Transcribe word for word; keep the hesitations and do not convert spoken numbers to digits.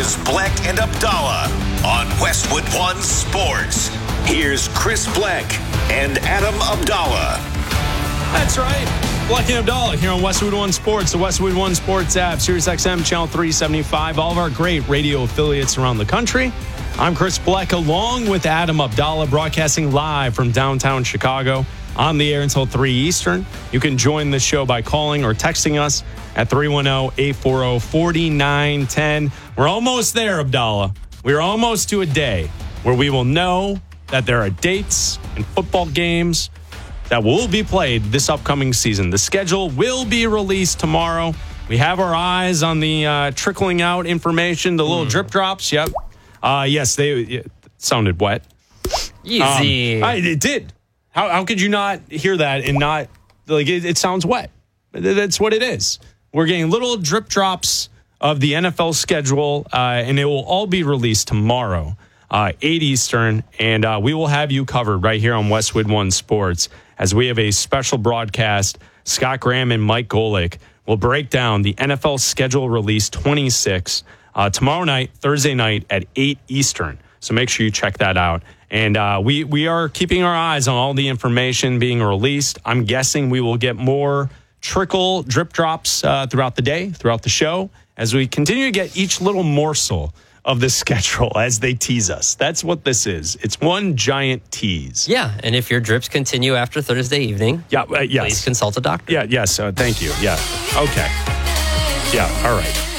is Bleck and Abdallah on Westwood One Sports. Here's Chris Bleck and Adam Abdallah. That's right. Bleck and Abdallah here on Westwood One Sports, the Westwood One Sports app, Sirius X M, Channel three seventy-five, all of our great radio affiliates around the country. I'm Chris Bleck, along with Adam Abdallah, broadcasting live from downtown Chicago, on the air until three Eastern. You can join the show by calling or texting us at three one zero, eight four zero, four nine one zero. We're almost there, Abdallah. We're almost to a day where we will know that there are dates and football games that will be played this upcoming season. The schedule will be released tomorrow. We have our eyes on the uh, trickling out information, the little mm. drip drops. Yep. Uh, yes, they it sounded wet. Easy. Um, I, it did. How how could you not hear that and not, like, it, it sounds wet. That's what it is. We're getting little drip drops of the N F L schedule, uh, and it will all be released tomorrow, uh, eight Eastern, and uh, we will have you covered right here on Westwood One Sports as we have a special broadcast. Scott Graham and Mike Golick will break down the N F L schedule release twenty-six uh, tomorrow night, Thursday night at eight Eastern. So make sure you check that out. And uh, we, we are keeping our eyes on all the information being released. I'm guessing we will get more trickle drip drops uh, throughout the day, throughout the show, as we continue to get each little morsel of the schedule as they tease us. That's what this is. It's one giant tease. Yeah, and if your drips continue after Thursday evening, yeah, uh, yes. please consult a doctor. Yeah, yes, uh, thank you. Yeah, okay. Yeah, all right.